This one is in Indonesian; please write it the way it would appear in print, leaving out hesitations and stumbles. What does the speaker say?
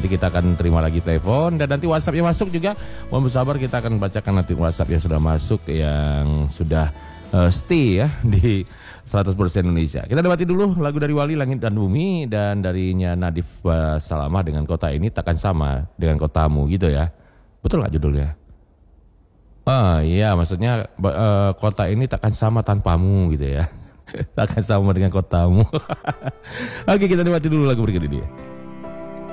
Nanti kita akan terima lagi telepon dan nanti WhatsApp yang masuk juga. Mohon bersabar, kita akan bacakan nanti WhatsApp yang sudah masuk, yang sudah stay ya di 100% Indonesia. Kita dapati dulu lagu dari Wali, Langit dan Bumi, dan darinya Nadif Salamah dengan Kota Ini Takkan Sama Dengan Kotamu gitu ya. Betul nggak judulnya? Iya, maksudnya kota ini takkan sama tanpamu gitu ya. Takkan sama dengan kotamu. Oke, kita nikmati dulu lagu berikut ini.